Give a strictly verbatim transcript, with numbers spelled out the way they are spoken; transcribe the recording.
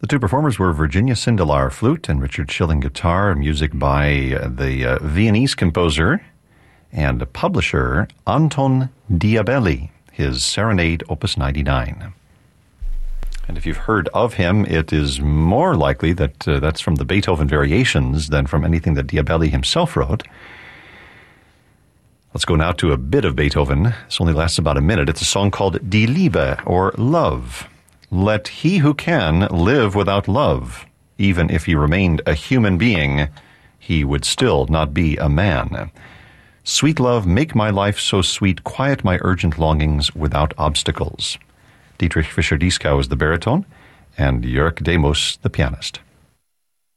two performers were Virginia Sindelar, flute, and Richard Schilling, guitar, music by uh, the uh, Viennese composer and publisher Anton Diabelli, his Serenade, Opus ninety-nine. And if you've heard of him, it is more likely that uh, that's from the Beethoven Variations than from anything that Diabelli himself wrote. Let's go now to a bit of Beethoven. This only lasts about a minute. It's a song called Die Liebe, or Love. Let he who can live without love. Even if he remained a human being, he would still not be a man. Sweet love, make my life so sweet, quiet my urgent longings without obstacles. Dietrich Fischer-Dieskau is the baritone, and Jörg Demos the pianist.